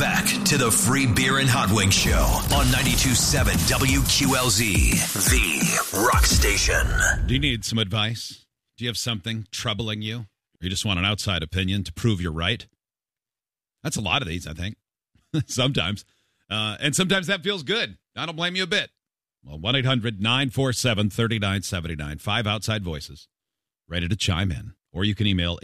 back to the Free Beer and Hot Wings Show on 92.7 WQLZ, the rock station. Do you need some advice? Do you have something troubling you? Or you just want an outside opinion to prove you're right? That's a lot of these, I think. Sometimes. And sometimes that feels good. I don't blame you a bit. Well, 1-800-947-3979. 5 outside voices ready to chime in. Or you can email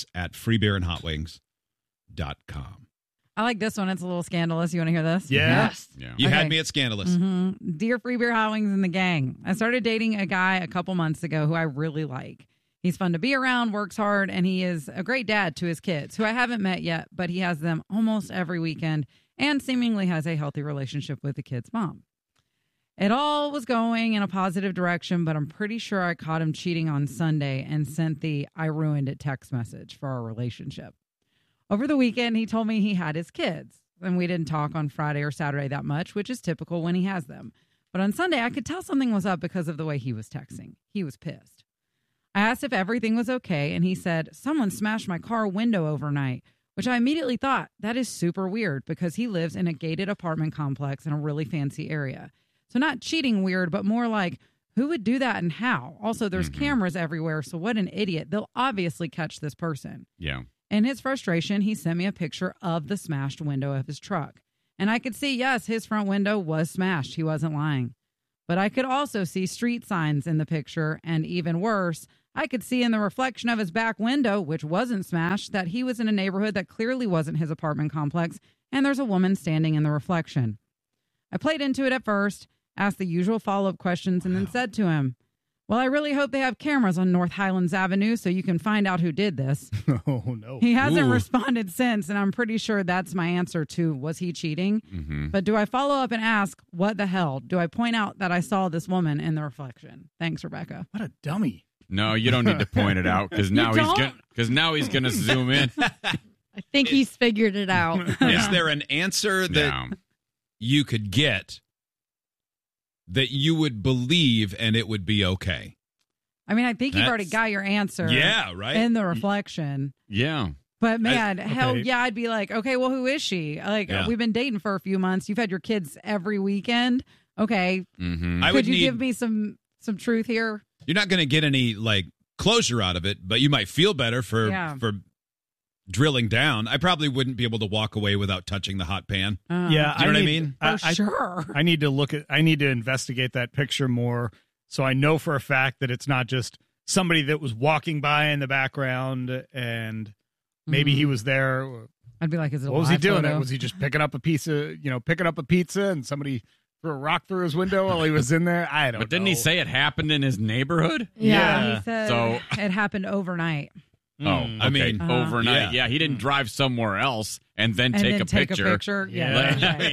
idiots@freebeerandhotwings.com. I like this one. It's a little scandalous. You want to hear this? Yes. Yeah. You had me at scandalous. Mm-hmm. Dear Free Beer, Hot Wings, and the gang. I started dating a guy a couple months ago who I really like. He's fun to be around, works hard, and he is a great dad to his kids, who I haven't met yet, but he has them almost every weekend and seemingly has a healthy relationship with the kid's mom. It all was going in a positive direction, but I'm pretty sure I caught him cheating on Sunday and sent the "I ruined it" text message for our relationship. Over the weekend, he told me he had his kids, and we didn't talk on Friday or Saturday that much, which is typical when he has them. But on Sunday, I could tell something was up because of the way he was texting. He was pissed. I asked if everything was okay, and he said, "Someone smashed my car window overnight," which I immediately thought, that is super weird because he lives in a gated apartment complex in a really fancy area. So not cheating weird, but more like, who would do that and how? Also, there's cameras everywhere, so what an idiot. They'll obviously catch this person. Yeah. In his frustration, he sent me a picture of the smashed window of his truck. And I could see, yes, his front window was smashed. He wasn't lying. But I could also see street signs in the picture, and even worse, I could see in the reflection of his back window, which wasn't smashed, that he was in a neighborhood that clearly wasn't his apartment complex, and there's a woman standing in the reflection. I played into it at first, asked the usual follow-up questions, and then said to him, "Well, I really hope they have cameras on North Highlands Avenue so you can find out who did this." Oh, no. He hasn't responded since, and I'm pretty sure that's my answer to, was he cheating? But do I follow up and ask, what the hell? Do I point out that I saw this woman in the reflection? Thanks, Rebecca. What a dummy. No, you don't need to point it out because now he's gonna zoom in. I think he's figured it out. Is there an answer that you could get that you would believe and it would be okay? I mean, I think you've already got your answer. Yeah, right. In the reflection. Yeah. But man, hell yeah, I'd be like, okay, well, who is she? Like, we've been dating for a few months. You've had your kids every weekend. Okay. Could you give me some truth here? You're not going to get any like closure out of it, but you might feel better for drilling down. I probably wouldn't be able to walk away without touching the hot pan. Yeah, Do you know what I mean? Sure. I need to investigate that picture more so I know for a fact that it's not just somebody that was walking by in the background and maybe he was there. I'd be like, is it a what was he live doing? photo? Was he just picking up a pizza and somebody threw a rock through his window while he was in there? I don't know. But didn't he say it happened in his neighborhood? Yeah. He said it happened overnight. Oh, okay. I mean, overnight. Yeah, he didn't drive somewhere else and then take a picture. Yeah.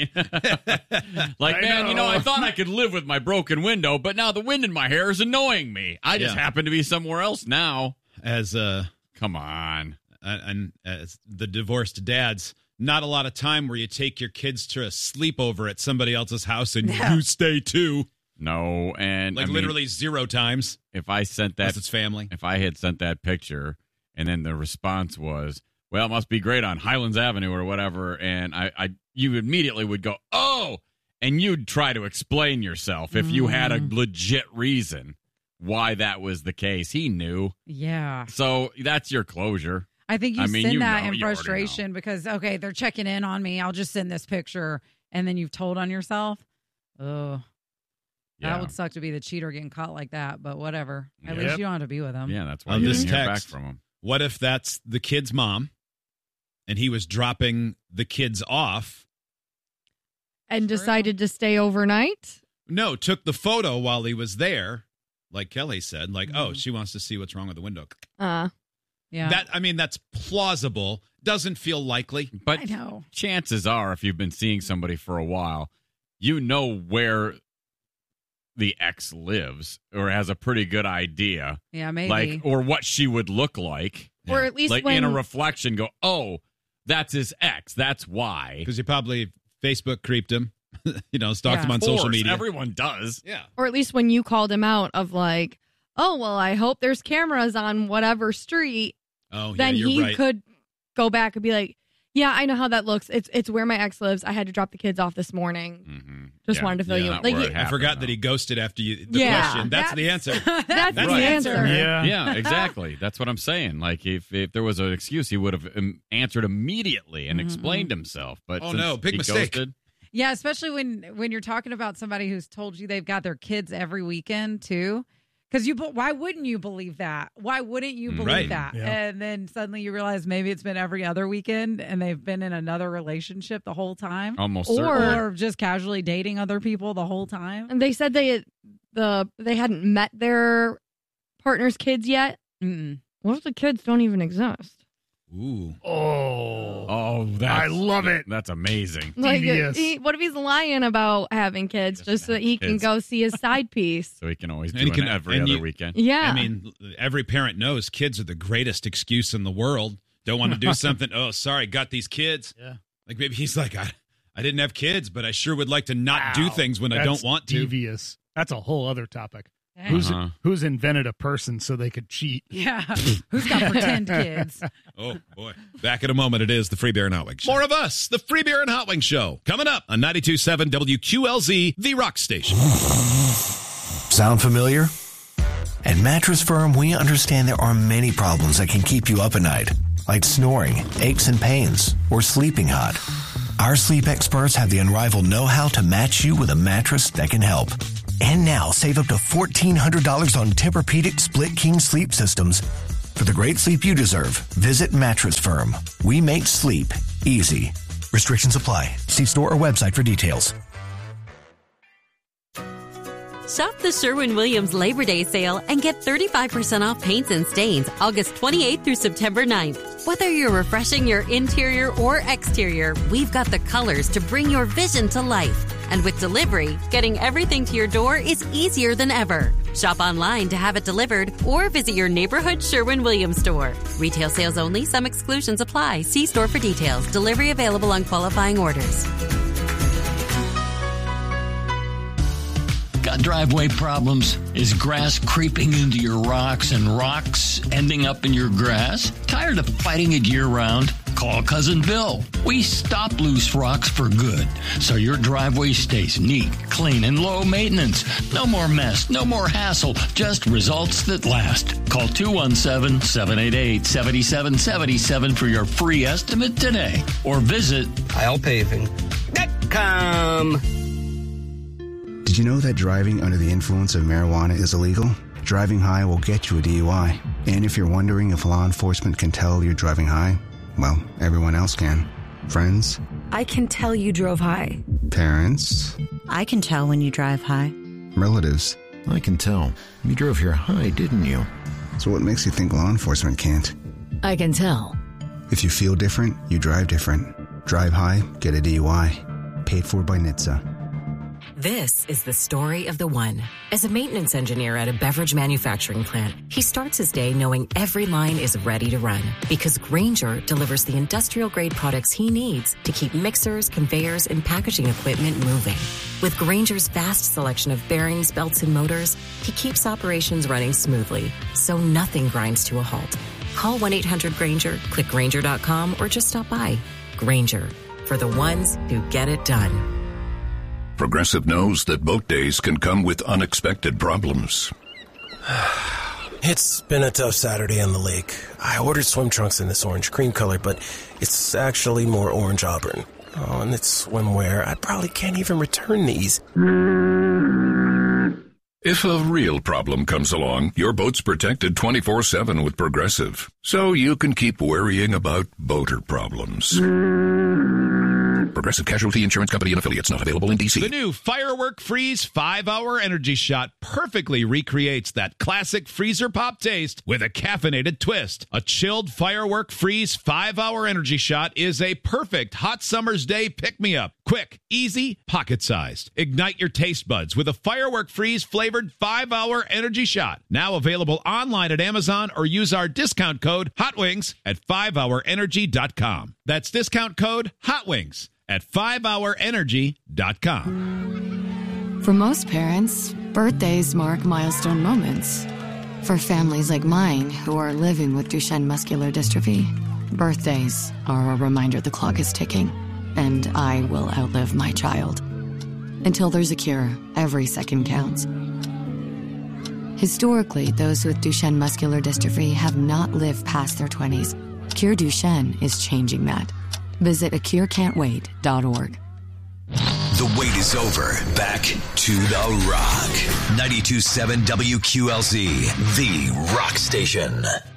I thought I could live with my broken window, but now the wind in my hair is annoying me. I just happen to be somewhere else now. Come on. And as the divorced dads, not a lot of time where you take your kids to a sleepover at somebody else's house and you stay too. No, and literally 0 times. If I sent that, unless it's family. If I had sent that picture, and then the response was, "Well, it must be great on Highlands Avenue or whatever," and you immediately would go, "Oh," and you'd try to explain yourself if you had a legit reason why that was the case. He knew. Yeah. So that's your closure. I think you send that in frustration because, okay, they're checking in on me. I'll just send this picture, and then you've told on yourself. Oh, that would suck to be the cheater getting caught like that, but whatever. At least you don't have to be with them. Yeah, that's why you didn't hear back from him. What if that's the kid's mom, and he was dropping the kids off? And decided to stay overnight? No, took the photo while he was there, like Kelly said. Like, oh, she wants to see what's wrong with the window. Yeah. That's plausible. Doesn't feel likely. But I know. Chances are, if you've been seeing somebody for a while, you know where the ex lives or has a pretty good idea. Yeah, maybe. Or what she would look like. Or at least in a reflection go, oh, that's his ex. That's why. Because you probably Facebook creeped him, stalked him on social media. Everyone does. Yeah. Or at least when you called him out of like, oh, well, I hope there's cameras on whatever street. Oh, yeah, then you're he right. could go back and be like, Yeah, I know how that looks. It's where my ex lives. I had to drop the kids off this morning. Mm-hmm. Just wanted to fill you in. I forgot that he ghosted after you. The Yeah. question. That's the answer. That's the right. answer. Yeah, exactly. That's what I'm saying. Like, if there was an excuse, he would have answered immediately and explained himself. But Oh, since no, big he mistake. ghosted, Yeah, especially when you're talking about somebody who's told you they've got their kids every weekend too. Because why wouldn't you believe that? Why wouldn't you believe Right. that? Yeah. And then suddenly you realize maybe it's been every other weekend and they've been in another relationship the whole time. almost Or- certainly. Or just casually dating other people the whole time. And they said they hadn't met their partner's kids yet. Mm-mm. What if the kids don't even exist? Ooh. Oh, I love it. That's amazing. Like, Devious. what if he's lying about having kids just so that he can kids. go see his side piece? So he can always And do he can- it every and other you- weekend. Yeah. I mean, every parent knows kids are the greatest excuse in the world. Don't want to do something. Oh, sorry, got these kids. Yeah. Like maybe he's like, I didn't have kids, but I sure would like to not do Wow. things when I That's don't want to. Devious. That's a whole other topic. Dang. Who's invented a person so they could cheat? Yeah. Who's got pretend kids? Oh, boy. Back in a moment, it is the Free Beer and Hot Wings Show. More of us, the Free Beer and Hot Wings Show. Coming up on 92.7 WQLZ, the rock station. Sound familiar? At Mattress Firm, we understand there are many problems that can keep you up at night, like snoring, aches and pains, or sleeping hot. Our sleep experts have the unrivaled know-how to match you with a mattress that can help. And now, save up to $1,400 on Tempur-Pedic Split King sleep systems. For the great sleep you deserve, visit Mattress Firm. We make sleep easy. Restrictions apply. See store or website for details. Shop the Sherwin-Williams Labor Day sale and get 35% off paints and stains August 28th through September 9th. Whether you're refreshing your interior or exterior, we've got the colors to bring your vision to life. And with delivery, getting everything to your door is easier than ever. Shop online to have it delivered or visit your neighborhood Sherwin-Williams store. Retail sales only. Some exclusions apply. See store for details. Delivery available on qualifying orders. Got driveway problems? Is grass creeping into your rocks and rocks ending up in your grass? Tired of fighting it year-round? Call Cousin Bill. We stop loose rocks for good, so your driveway stays neat, clean, and low maintenance. No more mess, no more hassle, just results that last. Call 217-788-7777 for your free estimate today, or visit IslePaving.com. Did you know that driving under the influence of marijuana is illegal? Driving high will get you a DUI. And if you're wondering if law enforcement can tell you're driving high, well, everyone else can. Friends, I can tell you drove high. parents, I can tell when you drive high. relatives. I can tell. You drove here high, didn't you? So what makes you think law enforcement can't? I can tell. If you feel different, you drive different. Drive high, get a DUI. Paid for by NHTSA. This is the story of the one. As a maintenance engineer at a beverage manufacturing plant, he starts his day knowing every line is ready to run because Grainger delivers the industrial-grade products he needs to keep mixers, conveyors, and packaging equipment moving. With Grainger's vast selection of bearings, belts, and motors, he keeps operations running smoothly, so nothing grinds to a halt. Call 1-800-GRAINGER, click Grainger.com, or just stop by. Grainger, for the ones who get it done. Progressive knows that boat days can come with unexpected problems. It's been a tough Saturday on the lake. I ordered swim trunks in this orange cream color, but it's actually more orange auburn. Oh, and it's swimwear. I probably can't even return these. If a real problem comes along, your boat's protected 24/7 with Progressive, so you can keep worrying about boater problems. Progressive Casualty Insurance Company and Affiliates, not available in D.C. The new Firework Freeze 5-Hour Energy Shot perfectly recreates that classic freezer pop taste with a caffeinated twist. A chilled Firework Freeze 5-Hour Energy Shot is a perfect hot summer's day pick-me-up. Quick, easy, pocket-sized. Ignite your taste buds with a Firework Freeze flavored 5-Hour Energy Shot. Now available online at Amazon or use our discount code HOTWINGS at 5hourenergy.com. That's discount code HOTWINGS at 5hourenergy.com. For most parents, birthdays mark milestone moments. For families like mine who are living with Duchenne muscular dystrophy, Birthdays are a reminder the clock is ticking, and I will outlive my child. Until there's a cure, every second counts. Historically, those with Duchenne muscular dystrophy have not lived past their 20s. Cure Duchenne is changing that. Visit acurecan'twait.org. The wait is over. Back to The Rock. 92.7 WQLZ, the rock station.